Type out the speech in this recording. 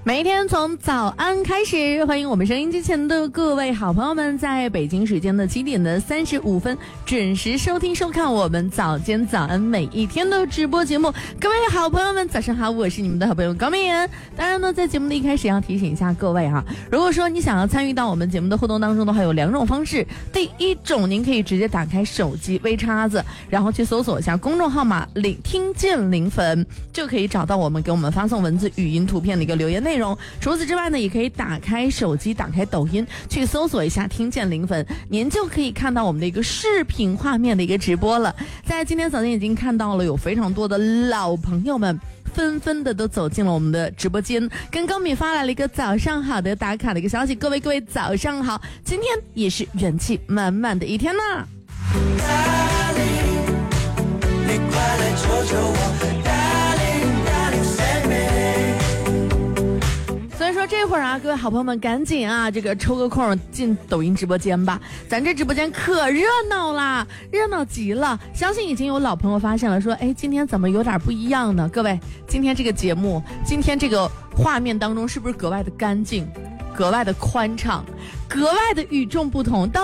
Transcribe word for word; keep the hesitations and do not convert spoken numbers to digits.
每一天从早安开始，欢迎我们收音机前的各位好朋友们，在北京时间的七点的三十五分准时收听收看我们早间早安每一天的直播节目。各位好朋友们，早上好，我是你们的好朋友高美妍。当然呢，在节目的一开始要提醒一下各位哈，如果说你想要参与到我们节目的互动当中的话，有两种方式。第一种，您可以直接打开手机微叉子，然后去搜索一下公众号码零听见零粉，就可以找到我们给我们发送文字、语音、图片的一个留言内容。除此之外呢，也可以打开手机，打开抖音，去搜索一下听见零粉，您就可以看到我们的一个视频画面的一个直播了。在今天早晨已经看到了有非常多的老朋友们纷纷的都走进了我们的直播间，跟高敏发来了一个早上好的打卡的一个消息。各位各位早上好，今天也是元气满满的一天呢。你快来救救我，所以说这会儿啊，各位好朋友们赶紧啊，这个抽个空进抖音直播间吧，咱这直播间可热闹啦，热闹极了。相信已经有老朋友发现了，说哎，今天怎么有点不一样呢？各位，今天这个节目，今天这个画面当中是不是格外的干净，格外的宽敞，格外的与众不同？到